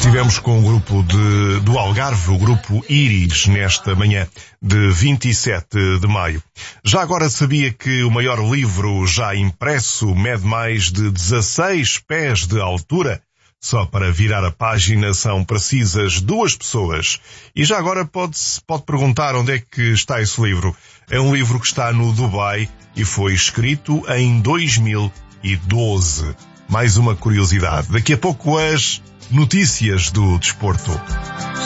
Estivemos com o grupo do Algarve, o grupo Íris, nesta manhã de 27 de maio. Já agora sabia que o maior livro já impresso mede mais de 16 pés de altura? Só para virar a página são precisas 2 pessoas. E já agora pode perguntar onde é que está esse livro. É um livro que está no Dubai e foi escrito em 2012. Mais uma curiosidade. Daqui a pouco as notícias do desporto.